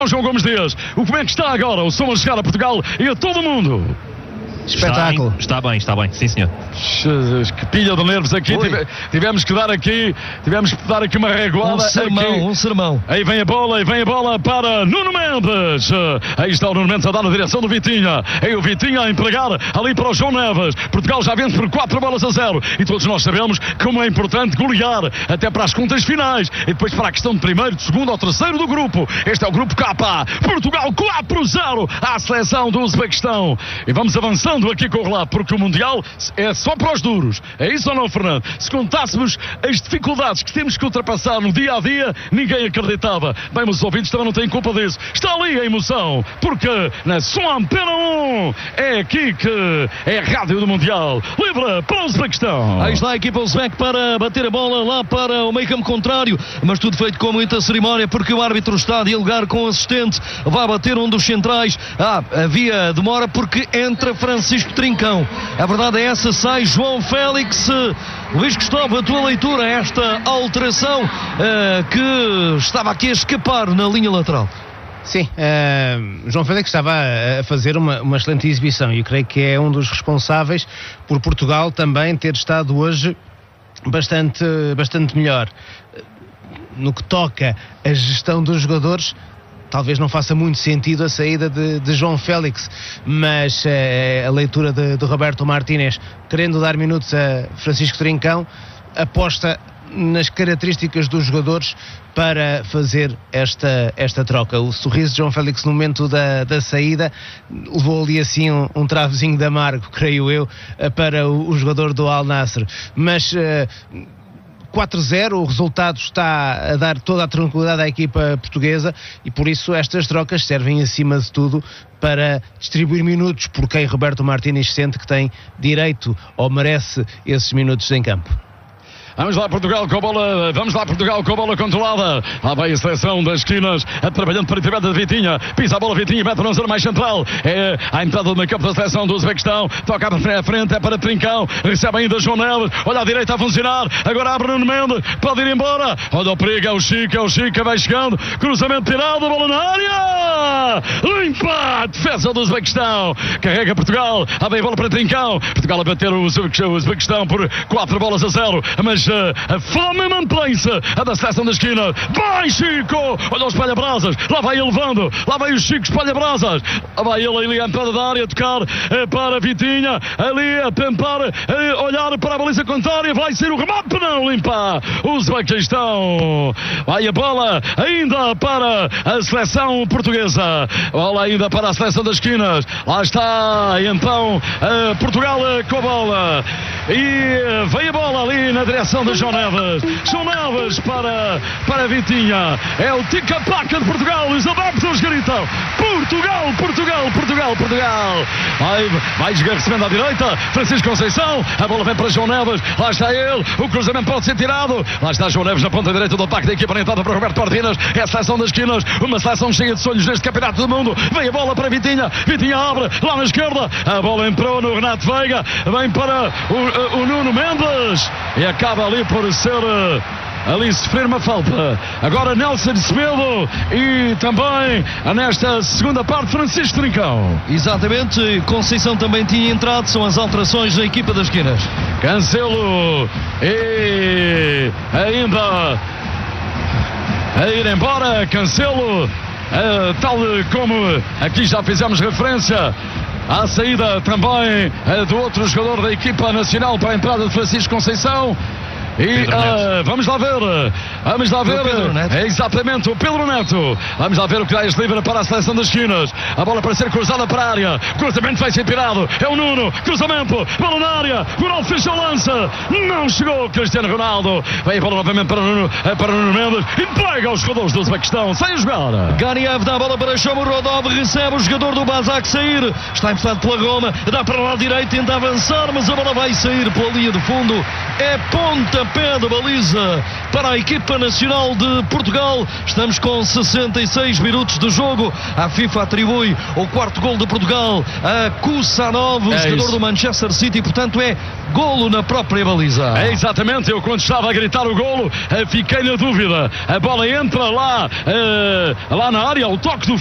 João Gomes Dias, como é que está agora o som a chegar a Portugal e a todo o mundo? Espetáculo. Está bem, sim senhor. Que pilha de nervos aqui. Tivemos que dar aqui uma reguada. Um sermão. Aí vem a bola para Nuno Mendes. Aí está o Nuno Mendes a dar na direção do Vitinha. Aí o Vitinha a entregar ali para o João Neves. Portugal já vence por 4-0 e todos nós sabemos como é importante golear até para as contas finais e depois para a questão de primeiro, de segundo ou terceiro do grupo. Este é o grupo K. Portugal 4-0 à seleção do Uzbequistão. E vamos avançando aqui com o relato, porque o Mundial é só para os duros. É isso ou não, Fernando? Se contássemos as dificuldades que temos que ultrapassar no dia a dia, ninguém acreditava. Bem, os ouvintes também não têm culpa disso. Está ali a emoção, porque na sua Antena 1 é aqui que é a rádio do Mundial. Livre para o Uzbequistão. Aí está a equipa uzbeque para bater a bola lá para o meio campo contrário, mas tudo feito com muita cerimónia, porque o árbitro está a dialogar com o assistente. Vai bater um dos centrais. Havia demora porque entra Francisco Trincão. A verdade é essa, sai João Félix. Luís Gustavo, a tua leitura, esta alteração que estava aqui a escapar na linha lateral. Sim, João Félix estava a fazer uma excelente exibição e eu creio que é um dos responsáveis por Portugal também ter estado hoje bastante melhor. No que toca à gestão dos jogadores, talvez não faça muito sentido a saída de João Félix, mas a leitura de Roberto Martínez, querendo dar minutos a Francisco Trincão, aposta nas características dos jogadores para fazer esta troca. O sorriso de João Félix no momento da saída levou ali assim um travozinho de amargo, creio eu, para o jogador do Al Nassr. Mas 4-0, o resultado está a dar toda a tranquilidade à equipa portuguesa e por isso estas trocas servem acima de tudo para distribuir minutos por quem Roberto Martínez sente que tem direito ou merece esses minutos em campo. Vamos lá Portugal com a bola controlada. Lá vai a seleção das esquinas, trabalhando para a de Vitinha. Pisa a bola Vitinha, mete na zona mais central. É a entrada do meio campo da seleção do Uzbequistão. Toca à frente, é para Trincão. Recebe ainda João Neves. Olha à direita a funcionar. Agora abre Nuno Mendes. Pode ir embora. Olha o perigo, é o Chico, vai chegando. Cruzamento tirado, bola na área. Limpa a defesa do Uzbequistão. Carrega Portugal. Lá vem a bola para Trincão. Portugal a bater o Uzbequistão por 4-0. Mas a fome mantém-se, a da seleção da esquina. Vai Chico, olha o espalha-brasas, lá vai ele levando, lá vai o Chico espalha-brasas, lá vai ele ali à entrada da área, a tocar para Vitinha, ali a tentar olhar para a baliza contrária, vai ser o remate, não limpa o Uzbequistão. Vai a bola ainda para a seleção portuguesa, bola ainda para a seleção das esquinas, lá está então Portugal com a bola e vem a bola ali na direção de João Neves para Vitinha. É o tica-paca de Portugal. Os adeptos gritam Portugal. Vai recebendo à direita Francisco Conceição. A bola vem para João Neves. Lá está ele. O cruzamento pode ser tirado. Lá está João Neves na ponta direita do ataque da equipa, orientada para Roberto Martínez. É a seleção das esquinas. Uma seleção cheia de sonhos neste campeonato do mundo. Vem a bola para Vitinha. Vitinha abre lá na esquerda. A bola entrou no Renato Veiga. Vem para o Nuno Mendes. E acaba ali por ser ali sofrer uma falta. Agora Nelson Semedo e também nesta segunda parte Francisco Trincão. Exatamente, Conceição também tinha entrado, são as alterações da equipa das esquinas. Cancelo e ainda a ir embora Cancelo, tal como aqui já fizemos referência à saída também do outro jogador da equipa nacional para a entrada de Francisco Conceição. E vamos lá ver. É exatamente o Pedro Neto. Vamos lá ver o que dá este livre para a seleção das esquinas. A bola para ser cruzada para a área. Cruzamento vai ser tirado. É o Nuno. Cruzamento. Bola na área. Ronaldo fechou o lança. Não chegou Cristiano Ronaldo. Vem a bola novamente para Nuno Mendes. E pega os jogadores do Uzbequistão. Sai a jogar. Ganiev dá a bola para Shomurodov. Recebe o jogador do Basak sair. Está emprestado pela Roma. Dá para lá direito. Tenta avançar, mas a bola vai sair pela linha de fundo. É ponta pontapé de baliza para a equipa nacional de Portugal. Estamos com 66 minutos de jogo. A FIFA atribui o quarto gol de Portugal a Kusanov, o jogador do Manchester City, portanto é golo na própria baliza. É exatamente, eu quando estava a gritar o golo fiquei na dúvida. A bola entra lá na área, o toque do